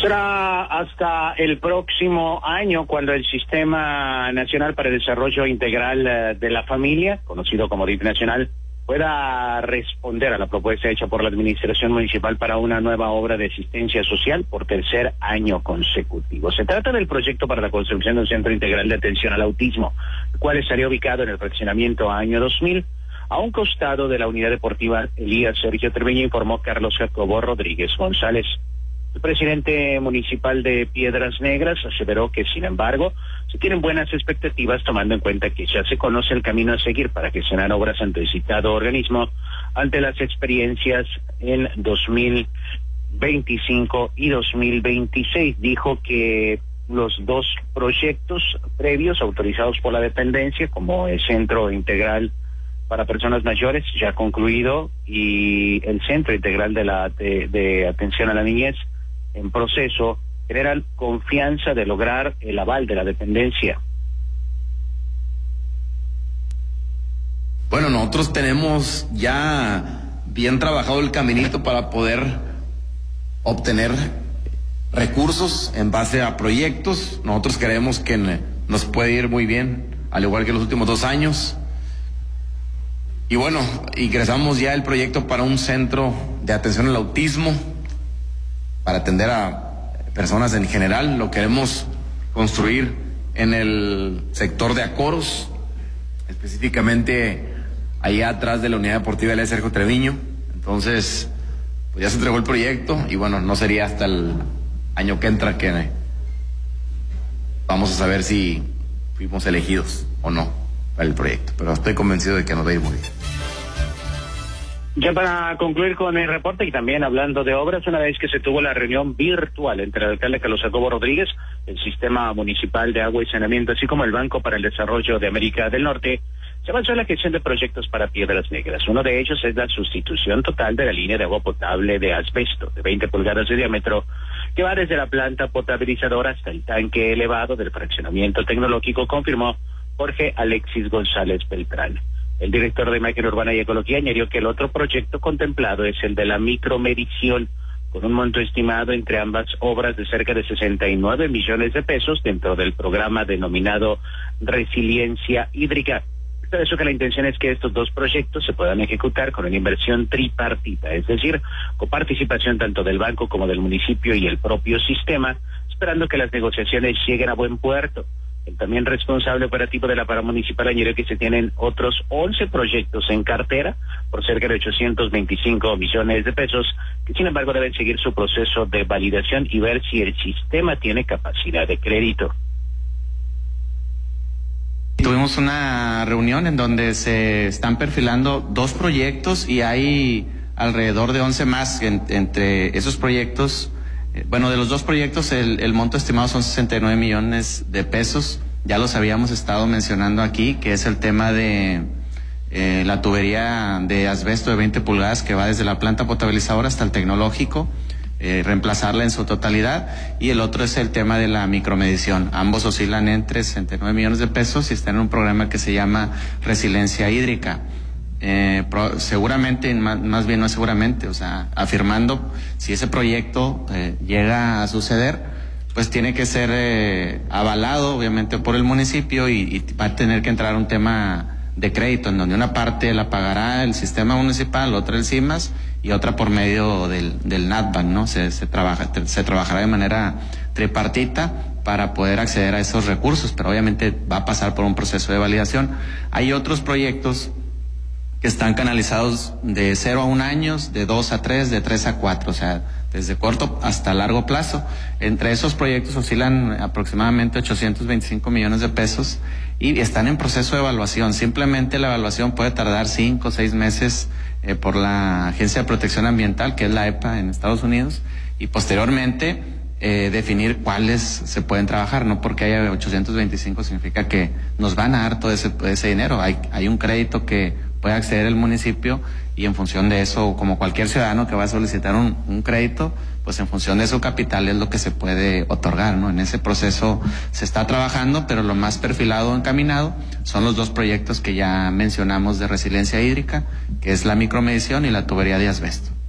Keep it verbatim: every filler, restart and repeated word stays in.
Será hasta el próximo año cuando el Sistema Nacional para el Desarrollo Integral de la Familia, conocido como D I F nacional, pueda responder a la propuesta hecha por la Administración Municipal para una nueva obra de asistencia social por tercer año consecutivo. Se trata del proyecto para la construcción de un centro integral de atención al autismo, el cual estaría ubicado en el fraccionamiento Año dos mil, a un costado de la unidad deportiva Elías Sergio Treviño, informó Carlos Jacobo Rodríguez González. El presidente municipal de Piedras Negras aseveró que, sin embargo, se tienen buenas expectativas tomando en cuenta que ya se conoce el camino a seguir para gestionar obras ante el citado organismo ante las experiencias en dos mil veinticinco y dos mil veintiséis. Dijo que los dos proyectos previos autorizados por la dependencia, como el Centro Integral para Personas Mayores, ya concluido, y el Centro Integral de, la, de, de Atención a la Niñez, en proceso, generan confianza de lograr el aval de la dependencia. Bueno, nosotros tenemos ya bien trabajado el caminito para poder obtener recursos en base a proyectos. Nosotros creemos que nos puede ir muy bien, al igual que los últimos dos años. Y bueno, ingresamos ya el proyecto para un centro de atención al autismo, para atender a personas en general. Lo queremos construir en el sector de Acoros, específicamente allá atrás de la unidad deportiva Elías Sergio Treviño. Entonces, pues ya se entregó el proyecto y bueno, no sería hasta el año que entra que vamos a saber si fuimos elegidos o no para el proyecto, pero estoy convencido de que nos va a ir muy bien. Ya para concluir con el reporte y también hablando de obras, una vez que se tuvo la reunión virtual entre el alcalde Carlos Jacobo Rodríguez, el Sistema Municipal de Agua y Saneamiento, así como el Banco para el Desarrollo de América del Norte, se avanzó en la gestión de proyectos para Piedras Negras. Uno de ellos es la sustitución total de la línea de agua potable de asbesto de veinte pulgadas de diámetro, que va desde la planta potabilizadora hasta el tanque elevado del fraccionamiento tecnológico, confirmó Jorge Alexis González Beltrán. El director de Imagen Urbana y Ecología añadió que el otro proyecto contemplado es el de la micromedición, con un monto estimado entre ambas obras de cerca de sesenta y nueve millones de pesos dentro del programa denominado Resiliencia Hídrica. Por eso que la intención es que estos dos proyectos se puedan ejecutar con una inversión tripartita, es decir, con participación tanto del banco como del municipio y el propio sistema, esperando que las negociaciones lleguen a buen puerto. El también responsable operativo de la paramunicipal añadió que se tienen otros once proyectos en cartera por cerca de ochocientos veinticinco millones de pesos, que sin embargo deben seguir su proceso de validación y ver si el sistema tiene capacidad de crédito. Tuvimos una reunión en donde se están perfilando dos proyectos y hay alrededor de once más en, entre esos proyectos. Bueno, de los dos proyectos el, el monto estimado son sesenta y nueve millones de pesos. Ya los habíamos estado mencionando aquí, que es el tema de eh, la tubería de asbesto de veinte pulgadas que va desde la planta potabilizadora hasta el tecnológico, eh, reemplazarla en su totalidad. Y el otro es el tema de la micromedición. Ambos oscilan entre sesenta y nueve millones de pesos y están en un programa que se llama Resiliencia Hídrica. Eh, pro, seguramente, más, más bien no seguramente, o sea, afirmando, si ese proyecto eh, llega a suceder, pues tiene que ser eh, avalado obviamente por el municipio y, y va a tener que entrar un tema de crédito en donde una parte la pagará el sistema municipal, otra el CIMAS y otra por medio del, del NATBAN, ¿no? Se, se, trabaja, se trabajará de manera tripartita para poder acceder a esos recursos, pero obviamente va a pasar por un proceso de validación. Hay otros proyectos que están canalizados de cero a un años, de dos a tres, de tres a cuatro, o sea, desde corto hasta largo plazo. Entre esos proyectos oscilan aproximadamente ochocientos veinticinco millones de pesos y están en proceso de evaluación. Simplemente la evaluación puede tardar cinco o seis meses eh, por la Agencia de Protección Ambiental, que es la E P A en Estados Unidos, y posteriormente eh, definir cuáles se pueden trabajar. No porque haya ochocientos veinticinco significa que nos van a dar todo ese, ese dinero. Hay, hay un crédito que puede acceder el municipio y en función de eso, como cualquier ciudadano que va a solicitar un, un crédito, pues en función de su capital es lo que se puede otorgar, ¿no? En ese proceso se está trabajando, pero lo más perfilado, encaminado, son los dos proyectos que ya mencionamos de resiliencia hídrica, que es la micromedición y la tubería de asbesto.